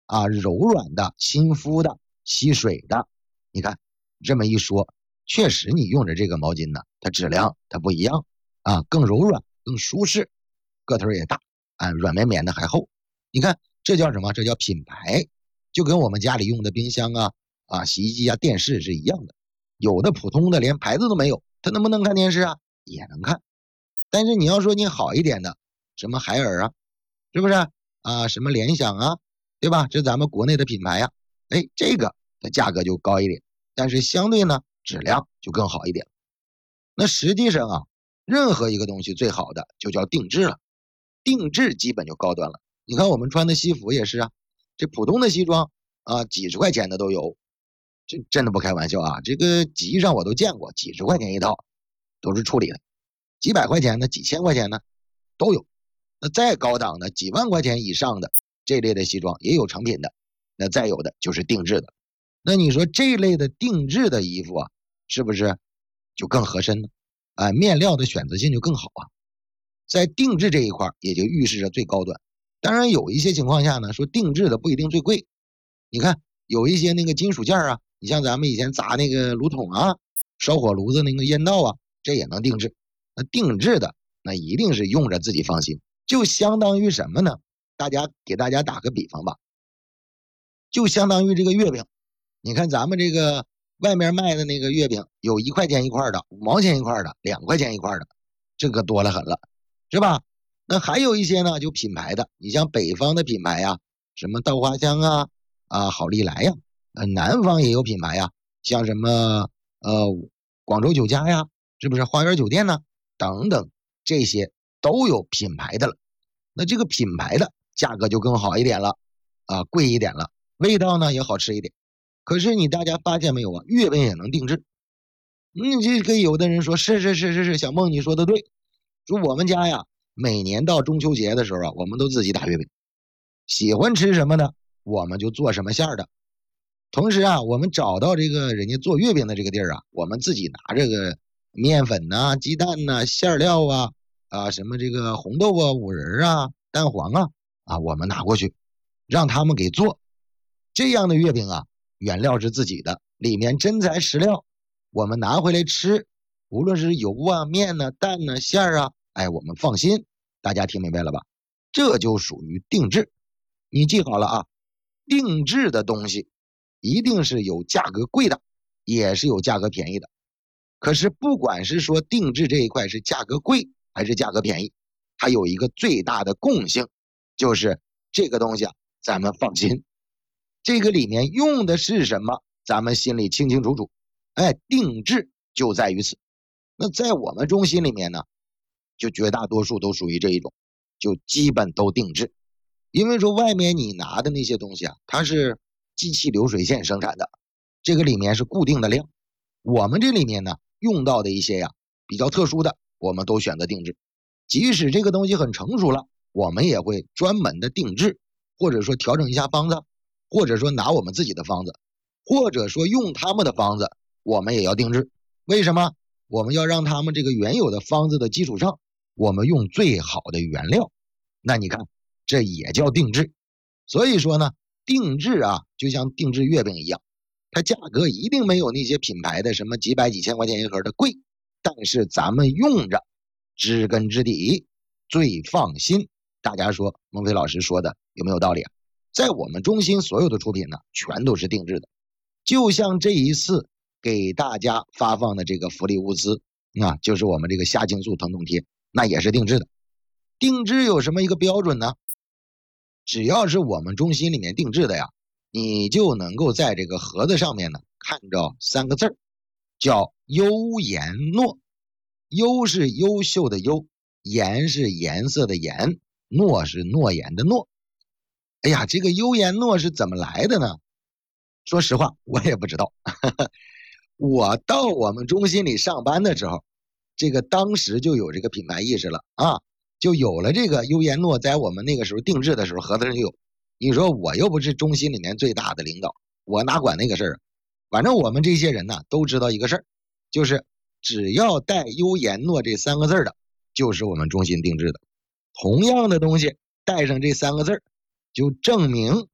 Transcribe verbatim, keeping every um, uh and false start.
啊，柔软的、亲肤的、吸水的。你看这么一说，确实你用着这个毛巾呢，它质量它不一样啊，更柔软、更舒适，个头也大啊，软绵绵的还厚。你看这叫什么？这叫品牌，就跟我们家里用的冰箱啊、啊洗衣机啊、电视是一样的。有的普通的连牌子都没有，它能不能看电视啊？也能看。但是你要说你好一点的，什么海尔啊，是不是啊？什么联想啊，对吧？这咱们国内的品牌呀、啊，哎，这个的价格就高一点，但是相对呢，质量就更好一点。那实际上啊，任何一个东西最好的就叫定制了，定制基本就高端了。你看我们穿的西服也是啊，这普通的西装啊，几十块钱的都有，这真的不开玩笑啊，这个集上我都见过，几十块钱一套，都是处理的。几百块钱的、几千块钱的都有。那再高档的几万块钱以上的这类的西装也有成品的，那再有的就是定制的。那你说这类的定制的衣服啊，是不是就更合身呢？啊，面料的选择性就更好啊。在定制这一块也就预示着最高端。当然有一些情况下呢，说定制的不一定最贵。你看有一些那个金属件啊，你像咱们以前砸那个炉桶啊、烧火炉子那个烟道啊，这也能定制。那定制的那一定是用着自己放心，就相当于什么呢？大家给大家打个比方吧，就相当于这个月饼。你看咱们这个外面卖的那个月饼，有一块钱一块的，五毛钱一块的，两块钱一块的，这个多了很了，是吧？那还有一些呢，就品牌的，你像北方的品牌呀，什么稻花香啊、啊好利来呀，呃南方也有品牌呀，像什么呃广州酒家呀，是不是花园酒店呢？等等，这些都有品牌的了。那这个品牌的价格就更好一点了啊，贵一点了，味道呢也好吃一点。可是你大家发现没有啊？月饼也能定制。嗯，这个有的人说是是是是是，小梦你说的对，说我们家呀，每年到中秋节的时候啊，我们都自己打月饼，喜欢吃什么呢，我们就做什么馅儿的。同时啊，我们找到这个人家做月饼的这个地儿啊，我们自己拿这个面粉呐、啊、鸡蛋呐、啊、馅料啊、啊什么这个红豆啊、五仁啊、蛋黄啊啊，我们拿过去，让他们给做。这样的月饼啊，原料是自己的，里面真材实料，我们拿回来吃，无论是油啊、面呐、啊、蛋呐、啊、馅儿啊，哎，我们放心。大家听明白了吧？这就属于定制。你记好了啊，定制的东西一定是有价格贵的，也是有价格便宜的。可是不管是说定制这一块是价格贵还是价格便宜，它有一个最大的共性，就是这个东西啊，咱们放心，这个里面用的是什么，咱们心里清清楚楚。哎，定制就在于此。那在我们中心里面呢，就绝大多数都属于这一种，就基本都定制。因为说外面你拿的那些东西啊，它是机器流水线生产的，这个里面是固定的量。我们这里面呢，用到的一些呀比较特殊的，我们都选择定制。即使这个东西很成熟了，我们也会专门的定制，或者说调整一下方子，或者说拿我们自己的方子，或者说用他们的方子，我们也要定制。为什么？我们要让他们这个原有的方子的基础上，我们用最好的原料。那你看，这也叫定制。所以说呢，定制啊，就像定制月饼一样，它价格一定没有那些品牌的什么几百几千块钱一盒的贵，但是咱们用着知根知底，最放心。大家说孟非老师说的有没有道理啊？在我们中心所有的出品呢，全都是定制的。就像这一次给大家发放的这个福利物资啊，就是我们这个虾青素疼痛贴，那也是定制的。定制有什么一个标准呢？只要是我们中心里面定制的呀，你就能够在这个盒子上面呢看着三个字儿，叫优颜诺。优是优秀的优，颜是颜色的颜，诺是诺言的诺。哎呀，这个优颜诺是怎么来的呢？说实话我也不知道我到我们中心里上班的时候，这个当时就有这个品牌意识了啊，就有了这个优颜诺，在我们那个时候定制的时候盒子上就有。你说我又不是中心里面最大的领导，我哪管那个事儿啊？反正我们这些人呢都知道一个事儿，就是只要带优颜诺这三个字的，就是我们中心定制的。同样的东西带上这三个字，就证明